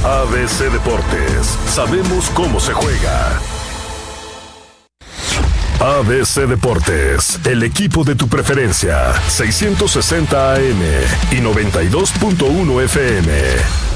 ABC Deportes, sabemos cómo se juega. ABC Deportes, el equipo de tu preferencia, 660 AM y 92.1 FM.